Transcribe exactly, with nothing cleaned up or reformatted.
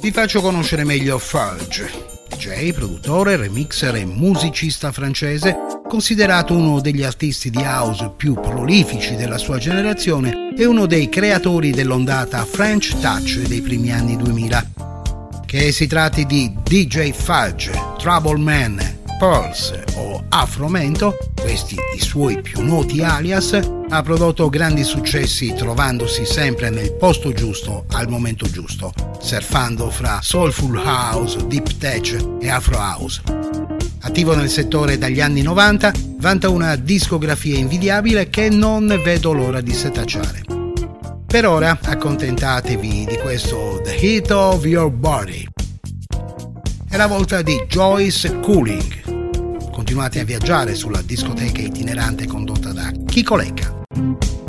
Vi faccio conoscere meglio Ferg, D J, produttore, remixer e musicista francese, considerato uno degli artisti di house più prolifici della sua generazione e uno dei creatori dell'ondata French Touch dei primi anni duemila. Che si tratti di D J Fudge, Trouble Man, Pulse o Afromento, questi i suoi più noti alias, ha prodotto grandi successi trovandosi sempre nel posto giusto al momento giusto, surfando fra soulful house, deep tech e afro house. Attivo nel settore dagli anni novanta, vanta una discografia invidiabile che non vedo l'ora di setacciare. Per ora accontentatevi di questo The Heat of Your Body. È la volta di Joyce Cooling. Continuate a viaggiare sulla discoteca itinerante condotta da Kiko Lecca.